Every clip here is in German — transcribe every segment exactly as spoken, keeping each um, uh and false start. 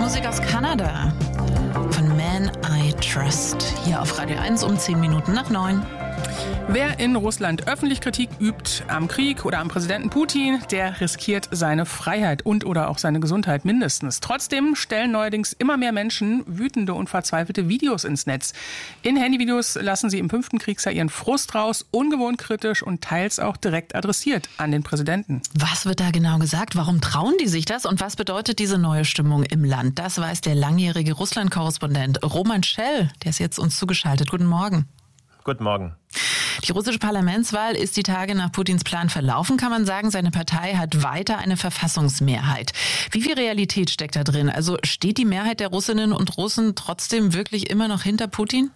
Musik aus Kanada von Man I Trust. Hier auf Radio eins um zehn Minuten nach neun. Wer in Russland öffentlich Kritik übt am Krieg oder am Präsidenten Putin, der riskiert seine Freiheit und oder auch seine Gesundheit mindestens. Trotzdem stellen neuerdings immer mehr Menschen wütende und verzweifelte Videos ins Netz. In Handyvideos lassen sie im fünften Kriegsjahr ihren Frust raus, ungewohnt kritisch und teils auch direkt adressiert an den Präsidenten. Was wird da genau gesagt? Warum trauen die sich das? Und was bedeutet diese neue Stimmung im Land? Das weiß der langjährige Russland-Korrespondent Roman Schell. Der ist jetzt uns zugeschaltet. Guten Morgen. Guten Morgen. Die russische Parlamentswahl ist die Tage nach Putins Plan verlaufen, kann man sagen. Seine Partei hat weiter eine Verfassungsmehrheit. Wie viel Realität steckt da drin? Also steht die Mehrheit der Russinnen und Russen trotzdem wirklich immer noch hinter Putin?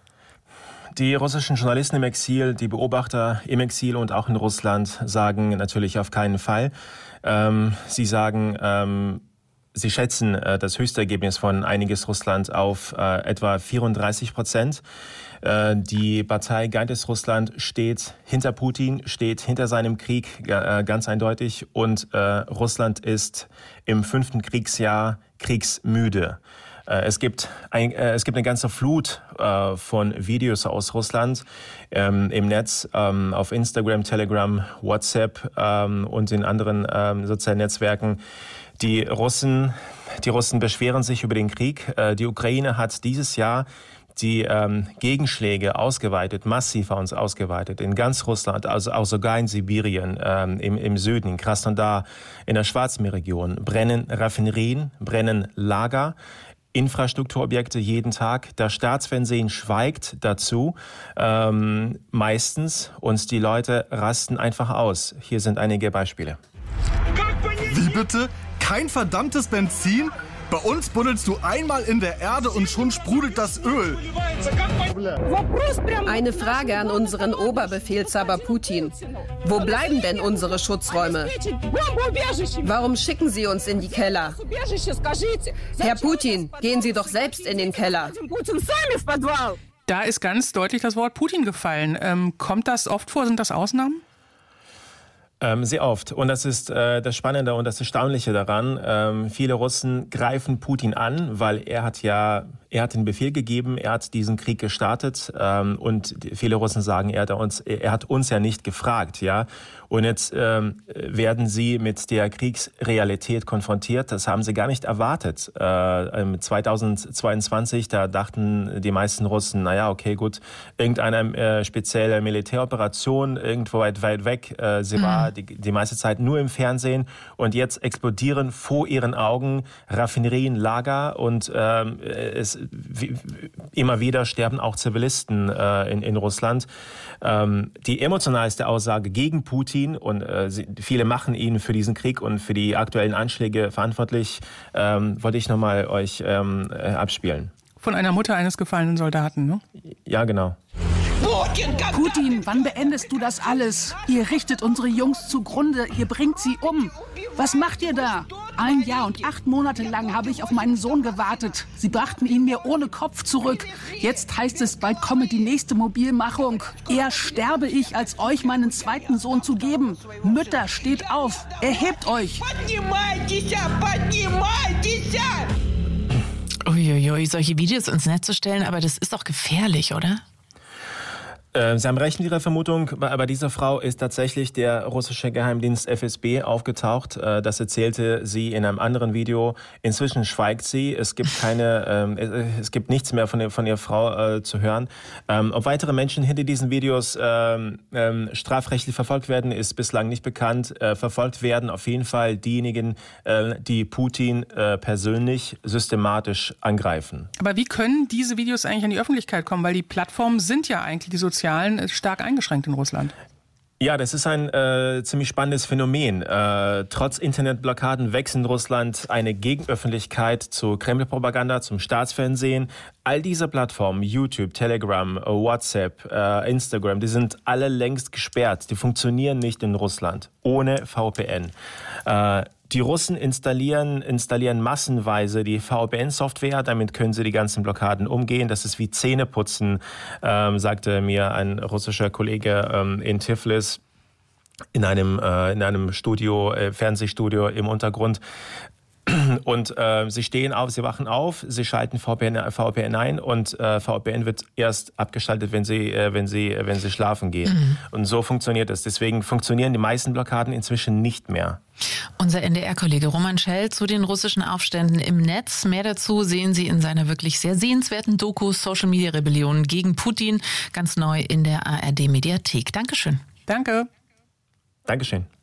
Die russischen Journalisten im Exil, die Beobachter im Exil und auch in Russland sagen natürlich auf keinen Fall. Ähm, sie sagen, ähm, sie schätzen äh, das höchste Ergebnis von Einiges Russland auf äh, etwa vierunddreißig Prozent. Die Partei Geeintes Russland steht hinter Putin, steht hinter seinem Krieg äh, ganz eindeutig und äh, Russland ist im fünften Kriegsjahr kriegsmüde. Äh, es gibt ein, äh, es gibt eine ganze Flut äh, von Videos aus Russland ähm, im Netz, ähm, auf Instagram, Telegram, WhatsApp ähm, und in anderen ähm, sozialen Netzwerken. Die Russen, die Russen beschweren sich über den Krieg. Äh, die Ukraine hat dieses Jahr die ähm, Gegenschläge ausgeweitet, massiv uns ausgeweitet, in ganz Russland, also auch sogar in Sibirien, ähm, im, im Süden, in Krasnodar, in der Schwarzmeerregion, brennen Raffinerien, brennen Lager, Infrastrukturobjekte jeden Tag. Der Staatsfernsehen schweigt dazu, ähm, meistens, und die Leute rasten einfach aus. Hier sind einige Beispiele. Wie bitte? Kein verdammtes Benzin? Bei uns buddelst du einmal in der Erde und schon sprudelt das Öl. Eine Frage an unseren Oberbefehlshaber Putin. Wo bleiben denn unsere Schutzräume? Warum schicken Sie uns in die Keller? Herr Putin, gehen Sie doch selbst in den Keller. Da ist ganz deutlich das Wort Putin gefallen. Ähm, kommt das oft vor? Sind das Ausnahmen? Ähm, sehr oft. Und das ist äh, das Spannende und das Erstaunliche daran. Ähm, viele Russen greifen Putin an, weil er hat ja, er hat den Befehl gegeben, er hat diesen Krieg gestartet. Ähm, und viele Russen sagen, er hat uns, er hat uns ja nicht gefragt, ja. Und jetzt ähm, werden sie mit der Kriegsrealität konfrontiert. Das haben sie gar nicht erwartet. Äh, zweitausendzweiundzwanzig, da dachten die meisten Russen, naja, okay, gut, irgendeine äh, spezielle Militäroperation irgendwo weit, weit weg. Äh, sie mhm. war die, die meiste Zeit nur im Fernsehen. Und jetzt explodieren vor ihren Augen Raffinerien, Lager und ähm, es, wie, immer wieder sterben auch Zivilisten äh, in, in Russland. Ähm, die emotionalste Aussage gegen Putin, und äh, sie, viele machen ihn für diesen Krieg und für die aktuellen Anschläge verantwortlich, ähm, wollte ich nochmal euch ähm, äh, abspielen. Von einer Mutter eines gefallenen Soldaten, ne? Ja, genau. Putin, wann beendest du das alles? Ihr richtet unsere Jungs zugrunde, ihr bringt sie um. Was macht ihr da? Ein Jahr und acht Monate lang habe ich auf meinen Sohn gewartet. Sie brachten ihn mir ohne Kopf zurück. Jetzt heißt es, bald komme die nächste Mobilmachung. Eher sterbe ich, als euch meinen zweiten Sohn zu geben. Mütter, steht auf, erhebt euch. Uiuiui, solche Videos ins Netz zu stellen, aber das ist doch gefährlich, oder? Sie haben recht mit Ihrer Vermutung, aber dieser Frau ist tatsächlich der russische Geheimdienst F S B aufgetaucht. Das erzählte sie in einem anderen Video. Inzwischen schweigt sie. Es gibt keine, es gibt nichts mehr von, der, von ihrer Frau äh, zu hören. Ähm, ob weitere Menschen hinter diesen Videos ähm, ähm, strafrechtlich verfolgt werden, ist bislang nicht bekannt. Äh, verfolgt werden auf jeden Fall diejenigen, äh, die Putin äh, persönlich systematisch angreifen. Aber wie können diese Videos eigentlich an die Öffentlichkeit kommen? Weil die Plattformen sind ja eigentlich die sozialen ist stark eingeschränkt in Russland. Ja, das ist ein äh, ziemlich spannendes Phänomen. Äh, trotz Internetblockaden wächst in Russland eine Gegenöffentlichkeit zur Kreml-Propaganda, zum Staatsfernsehen. All diese Plattformen, YouTube, Telegram, WhatsApp, äh, Instagram, die sind alle längst gesperrt. Die funktionieren nicht in Russland ohne V P N. Äh, Die Russen installieren, installieren massenweise die V P N-Software, damit können sie die ganzen Blockaden umgehen. Das ist wie Zähneputzen, ähm, sagte mir ein russischer Kollege ähm, in Tiflis in einem, äh, in einem Studio, äh, Fernsehstudio im Untergrund. Und äh, sie stehen auf, sie wachen auf, sie schalten V P N, V P N ein und äh, V P N wird erst abgeschaltet, wenn sie, äh, wenn sie, äh, wenn sie schlafen gehen. Mhm. Und so funktioniert das. Deswegen funktionieren die meisten Blockaden inzwischen nicht mehr. Unser N D R-Kollege Roman Schell zu den russischen Aufständen im Netz. Mehr dazu sehen Sie in seiner wirklich sehr sehenswerten Doku Social-Media-Rebellion gegen Putin, ganz neu in der A R D-Mediathek. Dankeschön. Danke. Dankeschön.